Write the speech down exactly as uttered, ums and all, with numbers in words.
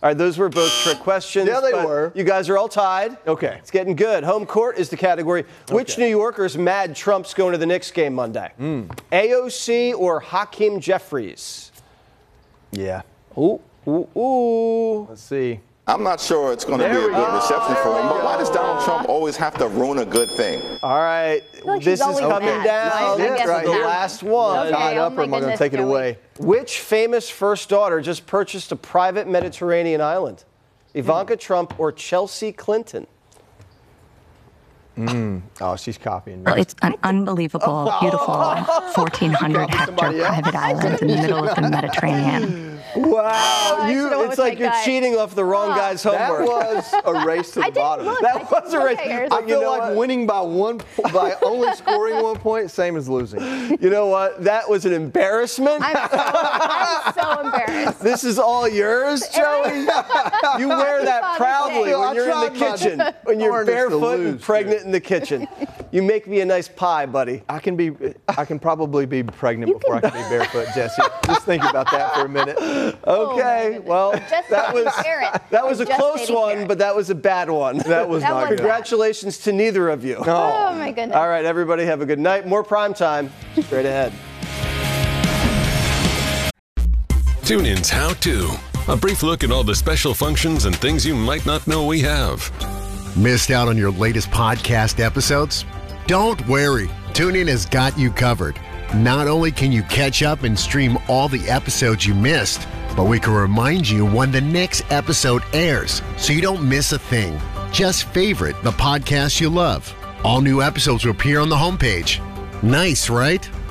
All right, those were both trick questions. Yeah, they were. You guys are all tied. Okay. It's getting good. Home court is the category. Which Okay. New Yorker's mad Trump's going to the Knicks game Monday? Mm. A O C or Hakeem Jeffries? Yeah. Ooh, ooh, ooh. Let's see. I'm not sure it's going to be a good reception for him, but why does Donald Trump always have to ruin a good thing? All right, like this she's is always coming mad. down I guess to it's the that last one. one. Okay, Tied oh up, or my am I going to goodness, take it Joey. away? Which famous first daughter just purchased a private Mediterranean island? Ivanka Trump or Chelsea Clinton? Mm. Oh, she's copying me. Well, it's an unbelievable, beautiful fourteen hundred hectare somebody else. private island in the middle of the Mediterranean. Wow, I you, should've went it's with like my you're gut. cheating off the wrong guy's That homework. was a race to the I didn't bottom. look. That I was a didn't race. look at yours. I You feel know like what? winning by one, by only scoring one point, same as losing. You know what? That was an embarrassment. I'm so, I'm so embarrassed. This is all yours, Joey. You wear that Father's proudly Day. when I you're in the tried my kitchen, when you're hardest to barefoot and lose, pregnant dude. in the kitchen. You make me a nice pie, buddy. I can be, I can probably be pregnant before I can be barefoot, Jesse. Just think about that for a minute. Okay, well, Just that was Parrot. that was a Just close dating one, Parrot. but that was a bad one. That was That not was good. Congratulations to neither of you. Oh my goodness. All right, everybody, have a good night. More prime time straight ahead. TuneIn's How To. A brief look at all the special functions and things you might not know we have. Missed out on your latest podcast episodes? Don't worry. TuneIn has got you covered. Not only can you catch up and stream all the episodes you missed, but we can remind you when the next episode airs so you don't miss a thing. Just favorite the podcast you love. All new episodes will appear on the homepage. Nice, right?